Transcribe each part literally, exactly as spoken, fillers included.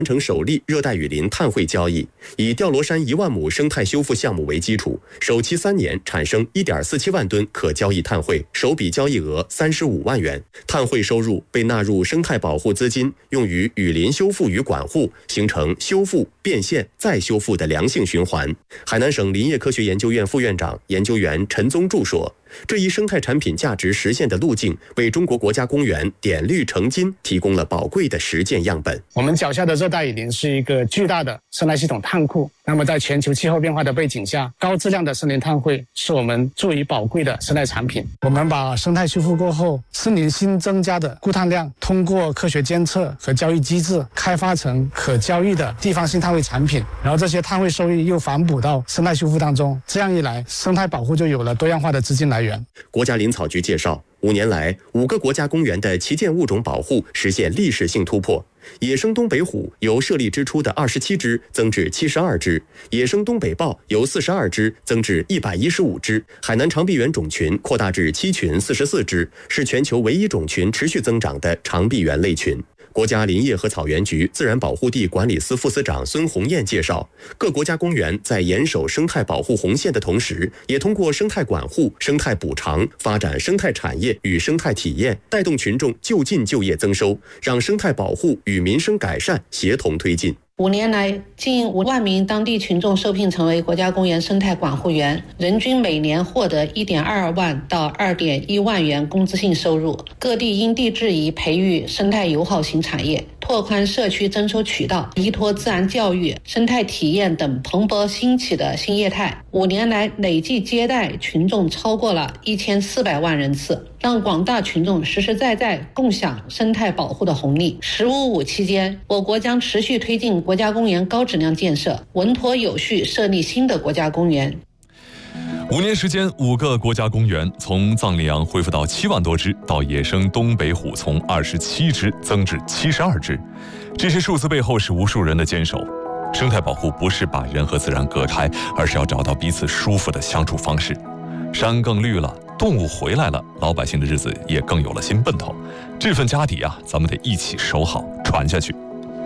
完成首例热带雨林碳汇交易，以吊罗山一万亩生态修复项目为基础，首期三年产生 一点四七万吨可交易碳汇，首笔交易额三十五万元。碳汇收入被纳入生态保护资金，用于雨林修复与管护，形成修复、变现、再修复的良性循环。海南省林业科学研究院副院长、研究员陈宗柱说，这一生态产品价值实现的路径，为中国国家公园点绿成金提供了宝贵的实践样本。 我们脚下的热带雨林是一个巨大的生态系统碳库，那么在全球气候变化的背景下，高质量的森林碳汇是我们最为宝贵的生态产品。我们把生态修复过后森林新增加的固碳量，通过科学监测和交易机制开发成可交易的地方性碳汇产品，然后这些碳汇收益又反哺到生态修复当中，这样一来，生态保护就有了多样化的资金来源。 国家林草局介绍，五年来，五个国家公园的旗舰物种保护实现历史性突破。野生东北虎由设立之初的二十七只增至七十二只，野生东北豹由四十二只增至一百一十五只，海南长臂猿种群扩大至七群四十四只，是全球唯一种群持续增长的长臂猿类群。国家林业和草原局自然保护地管理司副司长孙红艳介绍，各国家公园在严守生态保护红线的同时，也通过生态管护、生态补偿，发展生态产业与生态体验，带动群众就近就业增收，让生态保护与民生改善协同推进。 五年来，近五万名当地群众受聘成为国家公园生态管护员，人均每年获得 一点二万到二点一万元工资性收入。各地因地制宜培育生态友好型产业，拓宽社区征收渠道，依托自然教育、生态体验等蓬勃兴起的新业态。五年来，累计接待群众超过了一千四百万人次，让广大群众实实在在共享生态保护的红利。十五五期间，我国将持续推进国家公园高质量建设，稳妥有序设立新的国家公园。 五年时间，五个国家公园从藏羚羊恢复到七万多只，到野生东北虎从二十七只增至七十二只。这些数字背后是无数人的坚守。生态保护不是把人和自然隔开，而是要找到彼此舒服的相处方式。山更绿了，动物回来了，老百姓的日子也更有了新奔头。这份家底啊，咱们得一起守好，传下去。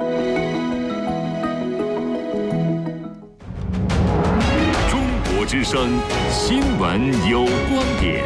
中国之声新闻有观点，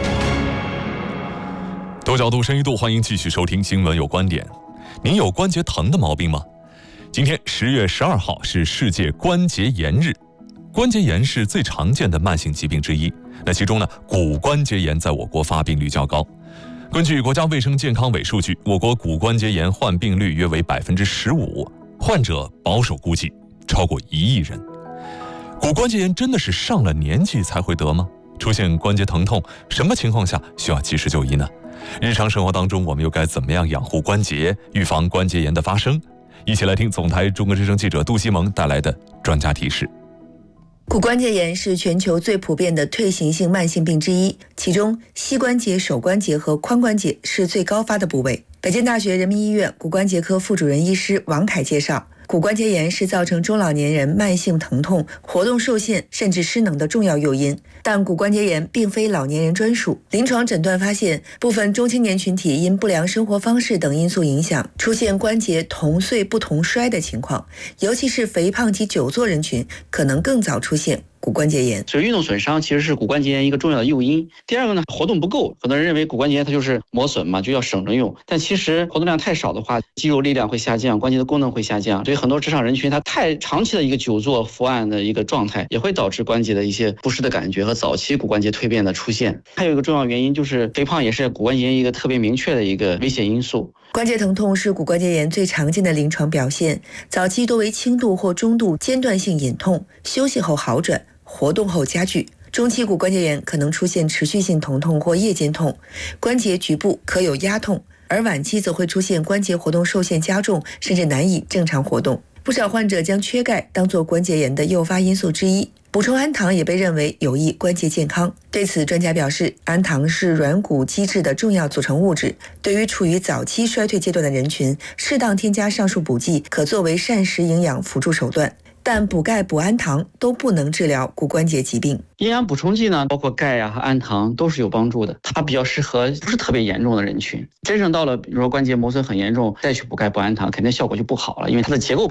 多角度、深一度，欢迎继续收听新闻有观点。您有关节疼的毛病吗？今天十月十二号是世界关节炎日。关节炎是最常见的慢性疾病之一，那其中呢，骨关节炎在我国发病率较高。根据国家卫生健康委数据，我国骨关节炎患病率约为百分之十五，患者保守估计超过一亿人。骨关节炎真的是上了年纪才会得吗？出现关节疼痛，什么情况下需要及时就医呢？日常生活当中，我们又该怎么样养护关节，预防关节炎的发生？一起来听总台中国之声记者杜西蒙带来的专家提示。 骨关节炎是全球最普遍的退行性慢性病之一，其中膝关节、手关节和髋关节是最高发的部位。北京大学人民医院骨关节科副主任医师王凯介绍，骨关节炎是造成中老年人慢性疼痛、活动受限甚至失能的重要诱因，但骨关节炎并非老年人专属。临床诊断发现，部分中青年群体因不良生活方式等因素影响，出现关节同岁不同衰的情况，尤其是肥胖及久坐人群可能更早出现骨关节炎。 所以运动损伤其实是骨关节炎一个重要的诱因。第二个呢，活动不够，很多人认为骨关节炎它就是磨损嘛，就要省着用，但其实活动量太少的话，肌肉力量会下降，关节的功能会下降，所以很多职场人群他太长期的一个久坐伏案的一个状态，也会导致关节的一些不适的感觉和早期骨关节蜕变的出现。还有一个重要原因就是肥胖也是骨关节炎一个特别明确的一个危险因素。 关节疼痛是骨关节炎最常见的临床表现，早期多为轻度或中度间断性隐痛，休息后好转，活动后加剧。中期骨关节炎可能出现持续性疼痛或夜间痛，关节局部可有压痛，而晚期则会出现关节活动受限加重，甚至难以正常活动。不少患者将缺钙当作关节炎的诱发因素之一，补充氨糖也被认为有益关节健康。对此，专家表示，氨糖是软骨基质的重要组成物质，对于处于早期衰退阶段的人群，适当添加上述补剂可作为膳食营养辅助手段。但补钙、补氨糖都不能治疗骨关节疾病。 营养补充剂呢，包括钙呀、和氨糖都是有帮助的，它比较适合不是特别严重的人群。真正到了比如说关节磨损很严重，再去补钙、补氨糖，肯定效果就不好了，因为它的结构